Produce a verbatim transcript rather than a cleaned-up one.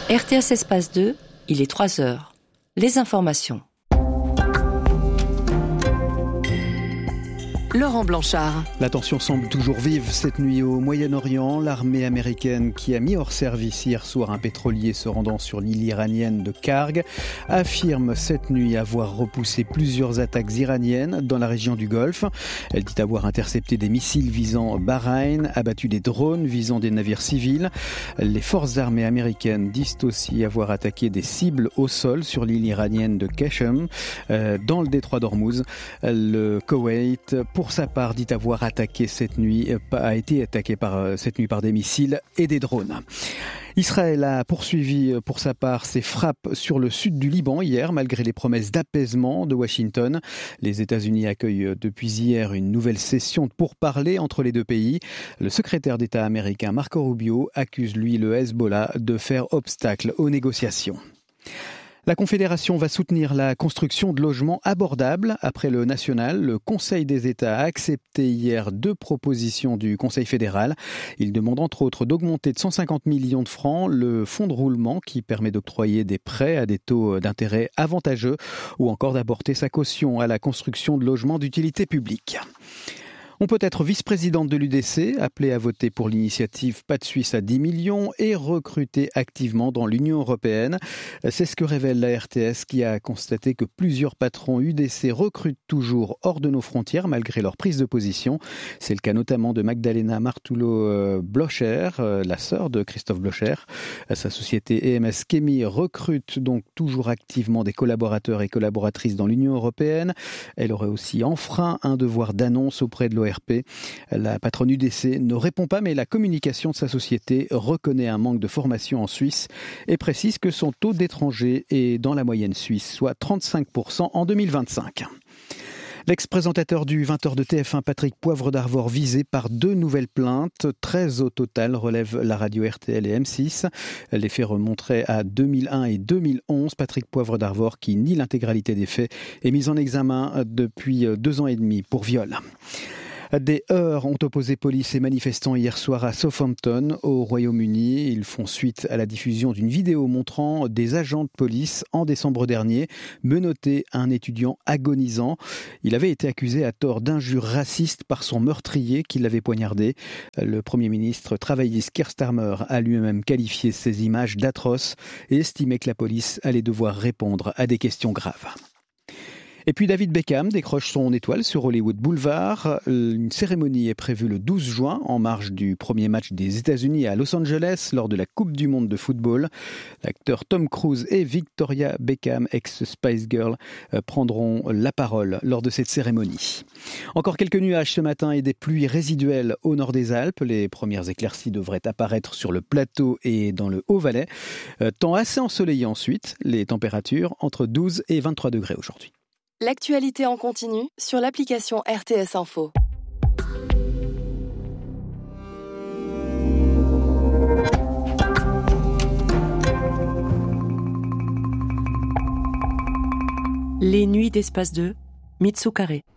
R T S Espace deux, il est trois heures. Les informations. Laurent Blanchard. La tension semble toujours vive cette nuit au Moyen-Orient. L'armée américaine qui a mis hors service hier soir un pétrolier se rendant sur l'île iranienne de Karg affirme cette nuit avoir repoussé plusieurs attaques iraniennes dans la région du Golfe. Elle dit avoir intercepté des missiles visant Bahreïn, abattu des drones visant des navires civils. Les forces armées américaines disent aussi avoir attaqué des cibles au sol sur l'île iranienne de Qashem, euh, dans le détroit d'Ormuz. Le Koweït, pour Pour sa part, dit avoir attaqué cette nuit, a été attaqué par, cette nuit par des missiles et des drones. Israël a poursuivi pour sa part ses frappes sur le sud du Liban hier, malgré les promesses d'apaisement de Washington. Les États-Unis accueillent depuis hier une nouvelle session de pourparlers entre les deux pays. Le secrétaire d'État américain Marco Rubio accuse lui le Hezbollah de faire obstacle aux négociations. La Confédération va soutenir la construction de logements abordables. Après le national, le Conseil des États a accepté hier deux propositions du Conseil fédéral. Il demande entre autres d'augmenter de cent cinquante millions de francs le fonds de roulement qui permet d'octroyer des prêts à des taux d'intérêt avantageux ou encore d'apporter sa caution à la construction de logements d'utilité publique. On peut être vice-présidente de l'U D C, appelée à voter pour l'initiative Pas de Suisse à dix millions et recrutée activement dans l'Union européenne. C'est ce que révèle la R T S qui a constaté que plusieurs patrons U D C recrutent toujours hors de nos frontières malgré leur prise de position. C'est le cas notamment de Magdalena Martullo-Blocher, la sœur de Christophe Blocher. Sa société E M S Chemie recrute donc toujours activement des collaborateurs et collaboratrices dans l'Union européenne. Elle aurait aussi enfreint un devoir d'annonce auprès de l'O R P. La patronne U D C ne répond pas, mais la communication de sa société reconnaît un manque de formation en Suisse et précise que son taux d'étrangers est dans la moyenne suisse, soit trente-cinq pour cent en deux mille vingt-cinq. L'ex-présentateur du vingt heures de T F un, Patrick Poivre d'Arvor, visé par deux nouvelles plaintes. treize au total, relève la radio R T L et M six. Les faits remonteraient à deux mille un et deux mille onze. Patrick Poivre d'Arvor, qui nie l'intégralité des faits, est mis en examen depuis deux ans et demi pour viol. Des heurts ont opposé police et manifestants hier soir à Southampton, au Royaume-Uni. Ils font suite à la diffusion d'une vidéo montrant des agents de police en décembre dernier menotter un étudiant agonisant. Il avait été accusé à tort d'injures racistes par son meurtrier qui l'avait poignardé. Le Premier ministre travailliste Keir Starmer a lui-même qualifié ces images d'atroces et estimé que la police allait devoir répondre à des questions graves. Et puis David Beckham décroche son étoile sur Hollywood Boulevard. Une cérémonie est prévue le douze juin en marge du premier match des États-Unis à Los Angeles lors de la Coupe du Monde de football. L'acteur Tom Cruise et Victoria Beckham, ex-Spice Girl, prendront la parole lors de cette cérémonie. Encore quelques nuages ce matin et des pluies résiduelles au nord des Alpes. Les premières éclaircies devraient apparaître sur le plateau et dans le Haut-Valais. Temps assez ensoleillé ensuite, les températures entre douze et vingt-trois degrés aujourd'hui. L'actualité en continu sur l'application R T S Info. Les nuits d'Espace deux, Mitsu Carré.